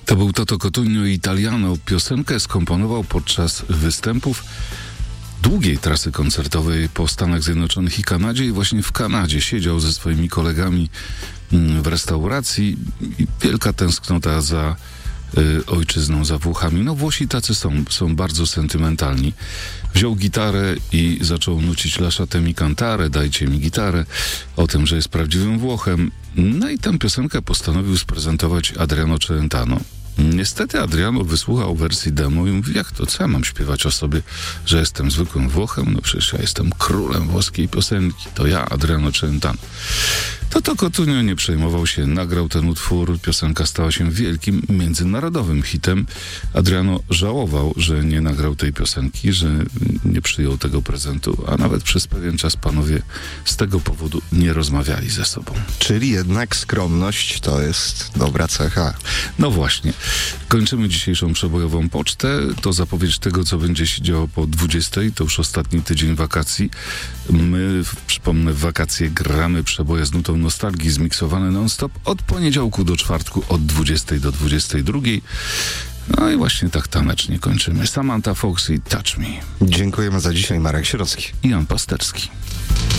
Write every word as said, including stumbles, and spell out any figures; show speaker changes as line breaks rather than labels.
To był Toto Cutugno Italiano. Piosenkę skomponował podczas występów długiej trasy koncertowej po Stanach Zjednoczonych i Kanadzie i właśnie w Kanadzie siedział ze swoimi kolegami w restauracji i wielka tęsknota za y, ojczyzną, za Włochami. No Włosi tacy są, są bardzo sentymentalni. Wziął gitarę i zaczął nucić Lasciate mi cantare, dajcie mi gitarę, o tym, że jest prawdziwym Włochem. No i tę piosenkę postanowił sprezentować Adriano Celentano. Niestety Adriano wysłuchał wersji demo i mówi, jak to, co ja mam śpiewać o sobie, że jestem zwykłym Włochem? No przecież ja jestem królem włoskiej piosenki, to ja, Adriano Celentano. Toto Cutugno nie przejmował się, nagrał ten utwór, piosenka stała się wielkim, międzynarodowym hitem. Adriano żałował, że nie nagrał tej piosenki, że nie przyjął tego prezentu, a nawet przez pewien czas panowie z tego powodu nie rozmawiali ze sobą.
Czyli jednak skromność to jest dobra cecha.
No właśnie. Kończymy dzisiejszą przebojową pocztę. To zapowiedź tego, co będzie się działo po dwudziestej. To już ostatni tydzień wakacji. My, przypomnę, w wakacje gramy przeboje z nutą nostalgii, zmiksowane non-stop od poniedziałku do czwartku, od dwudziestej do dwudziestej drugiej. No i właśnie tak tanecznie kończymy. Samantha Fox i Touch Me.
Dziękujemy za dzisiaj. Marek Sierocki
i Jan Pasterski.